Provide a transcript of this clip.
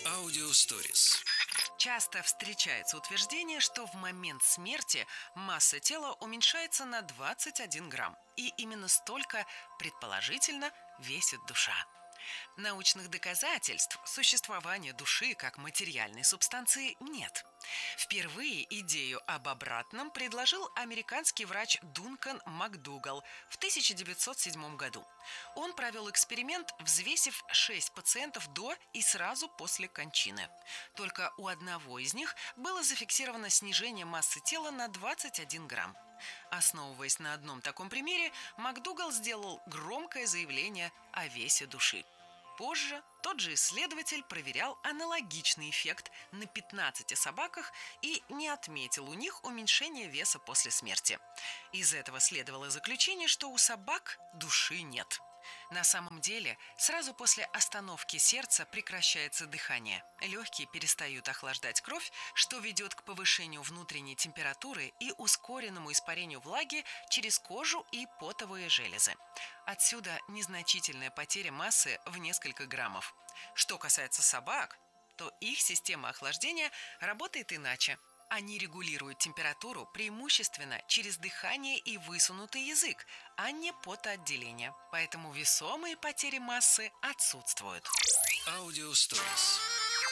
Аудиосторис. Часто встречается утверждение, что в момент смерти масса тела уменьшается на 21 грамм. И именно столько, предположительно, весит душа. Научных доказательств существования души как материальной субстанции нет. Впервые идею об обратном предложил американский врач Дункан МакДугал в 1907 году. Он провел эксперимент, взвесив 6 пациентов до и сразу после кончины. Только у одного из них было зафиксировано снижение массы тела на 21 грамм. Основываясь на одном таком примере, МакДугал сделал громкое заявление о весе души. Позже тот же исследователь проверял аналогичный эффект на 15 собаках и не отметил у них уменьшения веса после смерти. Из этого следовало заключение, что у собак души нет. На самом деле, сразу после остановки сердца прекращается дыхание. Легкие перестают охлаждать кровь, что ведет к повышению внутренней температуры и ускоренному испарению влаги через кожу и потовые железы. Отсюда незначительная потеря массы в несколько граммов. Что касается собак, то их система охлаждения работает иначе. Они регулируют температуру преимущественно через дыхание и высунутый язык, а не потоотделение. Поэтому весомые потери массы отсутствуют. Аудиосторис.